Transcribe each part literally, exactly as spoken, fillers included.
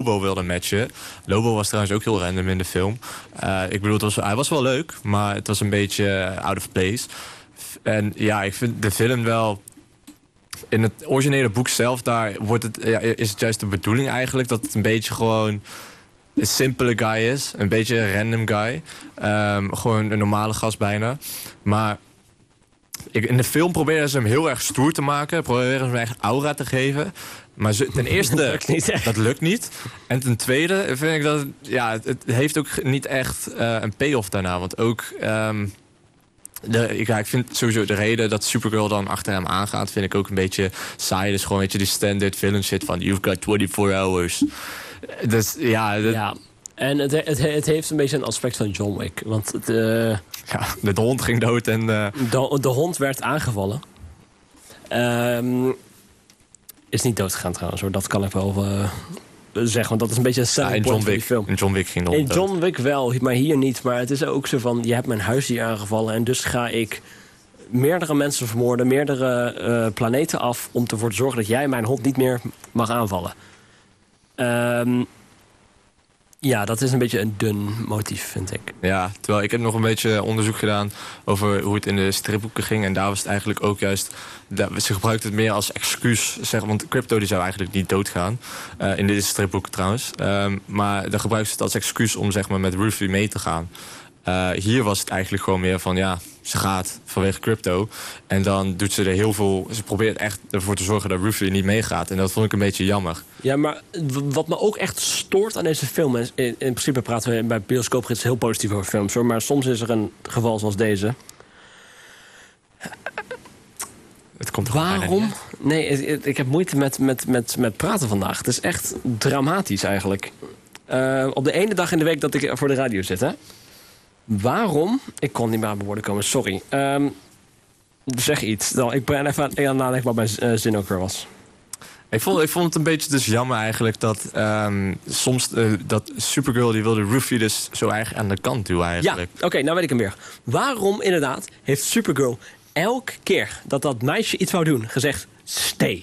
Lobo wilde matchen. Lobo was trouwens ook heel random in de film. Uh, ik bedoel, het was, hij was wel leuk, maar het was een beetje out of place. En ja, ik vind de film wel... In het originele boek zelf, daar wordt het, ja, is het juist de bedoeling eigenlijk... dat het een beetje gewoon een simpele guy is. Een beetje een random guy. Um, gewoon een normale gast bijna. Maar ik, in de film proberen ze hem heel erg stoer te maken. Proberen ze hem echt aura te geven. Maar ze, ten eerste, dat lukt, niet, dat lukt niet. En ten tweede vind ik dat... Ja, het, het heeft ook niet echt uh, een payoff daarna. Want ook... Um, De, ik, ja, ik vind sowieso de reden dat Supergirl dan achter hem aangaat... vind ik ook een beetje saai. Dus gewoon, weet je, die standard villain shit van... You've got twenty-four hours. Dus ja... Dat... ja. En het, het, het heeft een beetje een aspect van John Wick. Want het, uh... ja, de hond ging dood en... Uh... De, de hond werd aangevallen. Um, is niet dood gegaan trouwens, hoor. Dat kan ik wel... Uh... zeggen, want dat is een beetje een selling ja, in point John Wick, van die film. In John Wick ging de hond In John Wick wel, maar hier niet. Maar het is ook zo van, je hebt mijn huisdier aangevallen... en dus ga ik meerdere mensen vermoorden... meerdere uh, planeten af... om ervoor te zorgen dat jij mijn hond niet meer mag aanvallen. Um, ja, dat is een beetje een dun motief, vind ik. Ja, terwijl ik heb nog een beetje onderzoek gedaan... over hoe het in de stripboeken ging. En daar was het eigenlijk ook juist... Ze gebruikten het meer als excuus. Zeg, want Crypto die zou eigenlijk niet doodgaan. Uh, in dit stripboek trouwens. Um, maar dan gebruikten ze het als excuus om zeg maar, met Ruffy mee te gaan. Uh, hier was het eigenlijk gewoon meer van... ja, ze gaat vanwege Crypto. En dan doet ze er heel veel... Ze probeert echt ervoor te zorgen dat Ruffy niet meegaat. En dat vond ik een beetje jammer. Ja, maar wat me ook echt stoort aan deze film... in, in principe praten we bij Bioscoopgids heel positief over films, hoor. Maar soms is er een geval zoals deze... Het komt Waarom? Nee, ik, ik heb moeite met, met, met, met praten vandaag. Het is echt dramatisch eigenlijk. Uh, op de ene dag in de week dat ik voor de radio zit, hè? Waarom? Ik kon niet meer aan mijn woorden komen, sorry. Um, zeg iets. Dan, ik ben even aan het nadenken wat mijn uh, zin ook weer was. Ik vond, ik vond het een beetje dus jammer eigenlijk dat um, soms uh, dat Supergirl die wilde Ruffy dus zo eigenlijk aan de kant duwen eigenlijk. Ja, oké, okay, nou weet ik hem weer. Waarom inderdaad heeft Supergirl elke keer dat dat meisje iets wou doen gezegd, stay?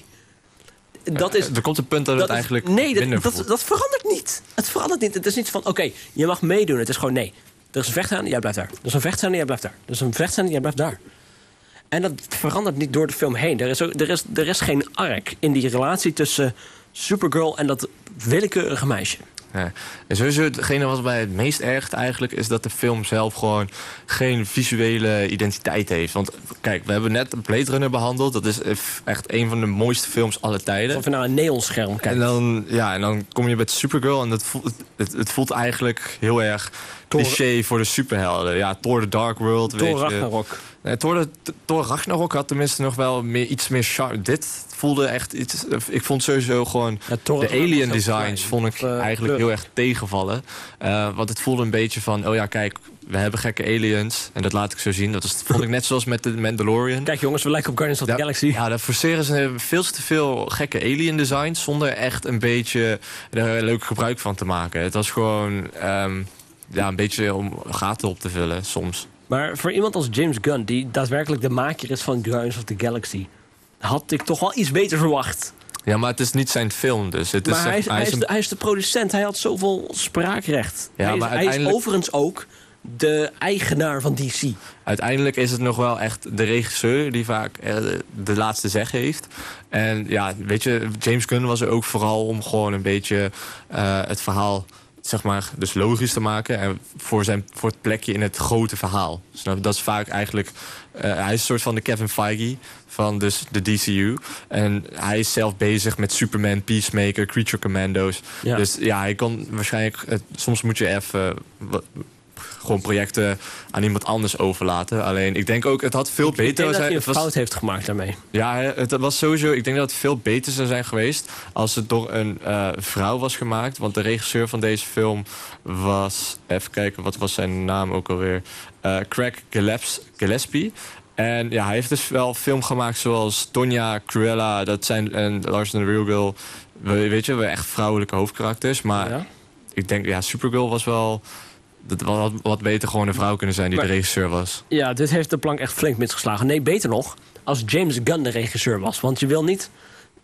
Dat is, uh, er komt een punt dat, dat het eigenlijk is, nee, minder dat, dat, dat verandert niet. Het verandert niet. Het is niet van, oké, okay, je mag meedoen. Het is gewoon, nee. Er is een vechtstaande, jij blijft daar. Er is een vechtstaande, jij blijft daar. Er is een vechtstaande, jij blijft daar. En dat verandert niet door de film heen. Er is, ook, er is, er is geen arc in die relatie tussen Supergirl en dat willekeurige meisje. Ja. En sowieso hetgene wat mij het meest ergt eigenlijk... is dat de film zelf gewoon geen visuele identiteit heeft. Want kijk, we hebben net Blade Runner behandeld. Dat is echt een van de mooiste films aller tijden. Of je naar een neonscherm kijkt. En dan, ja, en dan kom je bij Supergirl en dat voelt, het, het voelt eigenlijk heel erg Thor, cliché voor de superhelden. Ja, Thor The Dark World. Thor weet Ragnarok. Je. Nee, Thor, de, Thor Ragnarok had tenminste nog wel meer, iets meer charme. Dit voelde echt iets... Ik vond sowieso gewoon... Ja, de alien designs vond ik uh, eigenlijk uh, heel erg tegenvallen. Uh, want het voelde een beetje van... Oh ja, kijk, we hebben gekke aliens. En dat laat ik zo zien. Dat is, vond ik net zoals met de Mandalorian. Kijk jongens, we lijken op Guardians of the ja, Galaxy. Ja, daar forceren ze veel te veel gekke alien designs... zonder echt een beetje er leuk gebruik van te maken. Het was gewoon um, ja, een beetje om gaten op te vullen soms. Maar voor iemand als James Gunn, die daadwerkelijk de maker is van Guardians of the Galaxy... had ik toch wel iets beter verwacht. Ja, maar het is niet zijn film, dus. Het maar is, hij, is, hij, hij, is is de, hij is de producent, hij had zoveel spraakrecht. Ja, hij, is, maar hij uiteindelijk... is overigens ook de eigenaar van D C. Uiteindelijk is het nog wel echt de regisseur die vaak de laatste zeg heeft. En ja, weet je, James Gunn was er ook vooral om gewoon een beetje uh, het verhaal... zeg maar, dus logisch te maken... en voor, zijn, voor het plekje in het grote verhaal. Dus dat is vaak eigenlijk... Uh, hij is een soort van de Kevin Feige van dus de D C U. En hij is zelf bezig met Superman, Peacemaker, Creature Commando's. Ja. Dus ja, hij kon waarschijnlijk... Uh, soms moet je even... Uh, gewoon projecten aan iemand anders overlaten. Alleen, ik denk ook, het had veel ik, beter... Ik denk dat hij een was, fout heeft gemaakt daarmee. Ja, het was sowieso... Ik denk dat het veel beter zou zijn geweest... als het door een uh, vrouw was gemaakt. Want de regisseur van deze film was... Even kijken, wat was zijn naam ook alweer? Uh, Craig Gillespie. En ja, hij heeft dus wel film gemaakt zoals Tonya, Cruella... dat zijn en Lars and the Real Girl... Weet je, we echt vrouwelijke hoofdkarakters. Maar ja? ik denk, ja, Supergirl was wel... Dat had wat beter gewoon een vrouw kunnen zijn die maar, de regisseur was. Ja, dit heeft de plank echt flink misgeslagen. Nee, beter nog, als James Gunn de regisseur was. Want je wil niet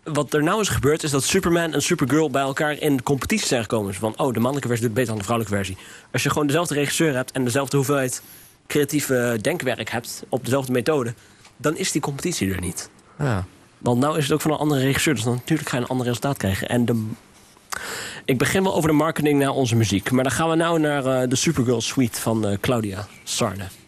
wat er nou is gebeurd is dat Superman en Supergirl bij elkaar in competitie zijn gekomen. Dus van, oh, de mannelijke versie doet beter dan de vrouwelijke versie. Als je gewoon dezelfde regisseur hebt en dezelfde hoeveelheid creatieve denkwerk hebt op dezelfde methode, dan is die competitie er niet. Ja. Want nou is het ook van een andere regisseur, dus dan natuurlijk ga je een ander resultaat krijgen. En de... ik begin wel over de marketing naar onze muziek, maar dan gaan we nou naar uh, de Supergirl Suite van uh, Claudia Sarne.